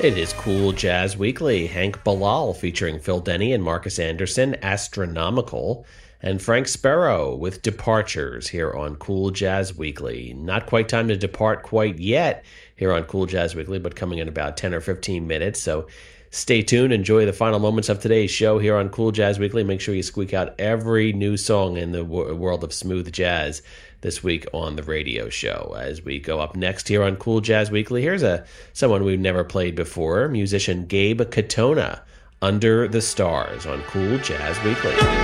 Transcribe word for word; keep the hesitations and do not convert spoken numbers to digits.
It is Cool Jazz Weekly. Hank Bilal featuring Phil Denny and Marcus Anderson, Astronomical, and Frank Sparrow with Departures here on Cool Jazz Weekly. Not quite time to depart quite yet here on Cool Jazz Weekly, but coming in about ten or fifteen minutes. So stay tuned. Enjoy the final moments of today's show here on Cool Jazz Weekly. Make sure you squeak out every new song in the w- world of smooth jazz this week on the radio show. As we go up next here on Cool Jazz Weekly, here's a someone we've never played before, musician Gabe Katona, Under the Stars on Cool Jazz Weekly.